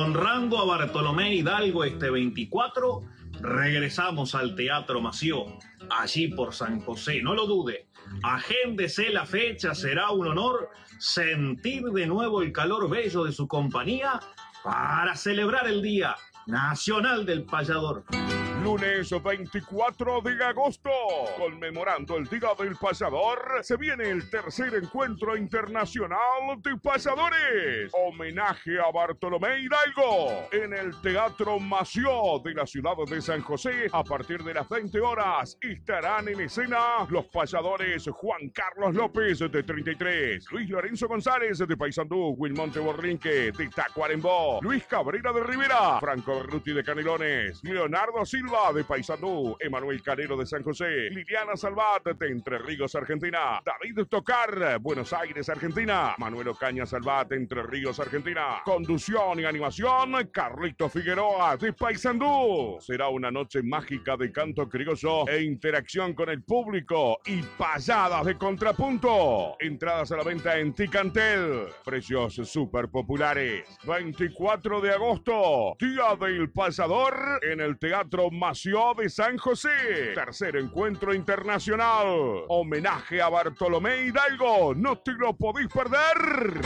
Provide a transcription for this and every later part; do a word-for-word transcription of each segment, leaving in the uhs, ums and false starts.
honrando a Bartolomé Hidalgo este veinticuatro, regresamos al Teatro Mació, allí por San José, no lo dude. Agéndese la fecha, será un honor sentir de nuevo el calor bello de su compañía para celebrar el Día Nacional del Payador. Lunes veinticuatro de agosto, conmemorando el Día del Payador, se viene el tercer encuentro internacional de payadores. Homenaje a Bartolomé Hidalgo en el Teatro Mació de la ciudad de San José. A partir de las veinte horas estarán en escena los payadores Juan Carlos López de treinta y tres, Luis Lorenzo González de Paysandú, Wilmonte Borrinque de Tacuarembó, Luis Cabrera de Rivera, Franco Ruti de Canelones, Leonardo Silva de Paysandú, Emanuel Canero de San José, Liliana Salvat de Entre Ríos, Argentina, David Tocar, Buenos Aires, Argentina, Manuel Ocaña Salvat, Entre Ríos, Argentina. Conducción y animación, Carlito Figueroa de Paysandú. Será una noche mágica de canto criollo e interacción con el público y payadas de contrapunto. Entradas a la venta en Ticantel. Precios súper populares. veinticuatro de agosto, Día del Payador en el Teatro Mació de San José. Tercer encuentro internacional. Homenaje a Bartolomé Hidalgo. No te lo podéis perder.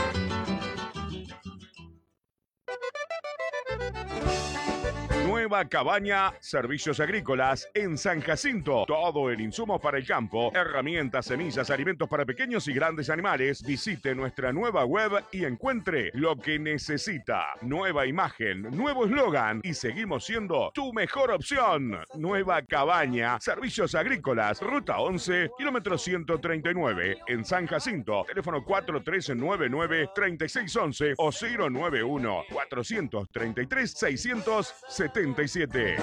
Nueva Cabaña, servicios agrícolas en San Jacinto. Todo el insumo para el campo, herramientas, semillas, alimentos para pequeños y grandes animales. Visite nuestra nueva web y encuentre lo que necesita. Nueva imagen, nuevo eslogan y seguimos siendo tu mejor opción. Nueva Cabaña, servicios agrícolas, ruta once, kilómetro ciento treinta y nueve, en San Jacinto. Teléfono cuatro tres nueve nueve, tres seis uno uno o cero nueve uno, cuatro tres tres, seis siete siete.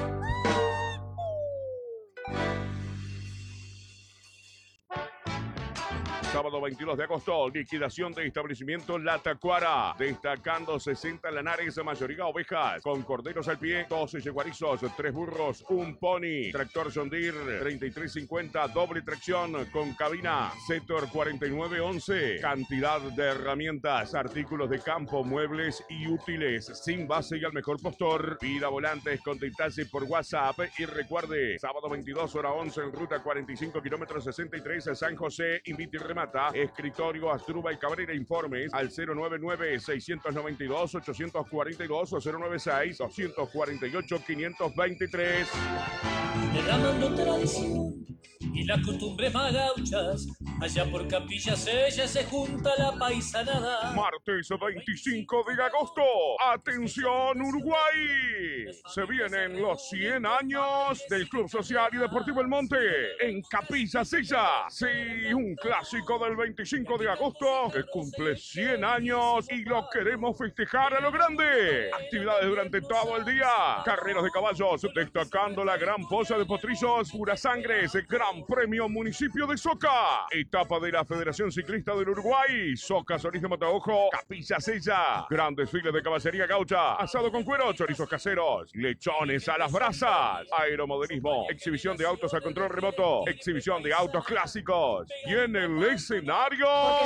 Sábado veintidós de agosto, liquidación de establecimiento La Tacuara. Destacando sesenta lanares, mayoría ovejas, con corderos al pie, doce yeguarizos, tres burros, un pony. Tractor John Deere treinta y tres cincuenta, doble tracción, con cabina. Zetor cuarenta y nueve once. Cantidad de herramientas, artículos de campo, muebles y útiles, sin base y al mejor postor. Pida volantes con detalle por WhatsApp y recuerde, sábado veintidós, hora once, en ruta cuarenta y cinco, kilómetros sesenta y tres, San José. Invite y remata. Escritorio Asdrúbal Cabrera. Informes al cero nueve nueve, seis nueve dos, ocho cuatro dos o cero nueve seis, dos cuatro ocho, cinco dos tres. Derramando tradición y las costumbres más gauchas, allá por Capilla Sella se junta la paisanada. Martes veinticinco de agosto, atención Uruguay, se vienen los cien años del Club Social y Deportivo El Monte en Capilla Sella. Sí, un clásico del veinticinco de agosto que cumple cien años y lo queremos festejar a lo grande. Actividades durante todo el día, carreras de caballos, destacando la gran posa de potrillos Pura Sangres, Gran Premio Municipio de Soca, etapa de la Federación Ciclista del Uruguay, Soca Solís de Mataojo, Capilla Sella, gran desfile de caballería gaucha, asado con cuero, chorizos caseros, lechones a las brasas, aeromodelismo, exhibición de autos a control remoto, exhibición de autos clásicos y en el escenario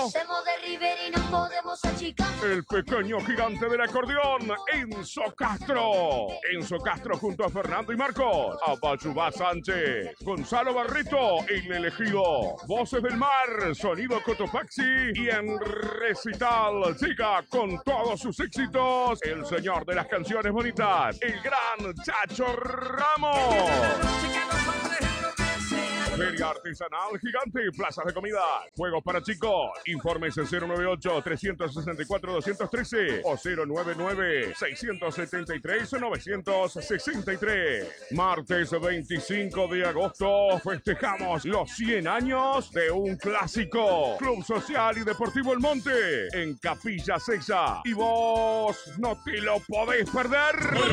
el pequeño gigante del acordeón, Enzo Castro. Enzo Castro junto a Fernando y Marcos, Abayubá Sánchez, Gonzalo Barreto, el elegido, Voces del Mar, Sonido Cotopaxi y en recital siga con todos sus éxitos el señor de las canciones bonitas, el gran Chacho Ramos. Feria Artesanal Gigante, plazas de comida, juegos para chicos. Informes en cero nueve ocho, tres seis cuatro, dos uno tres o cero nueve nueve, seis siete tres, nueve seis tres. Martes veinticinco de agosto festejamos los cien años de un clásico. Club Social y Deportivo El Monte en Capilla Sella. Y vos no te lo podés perder.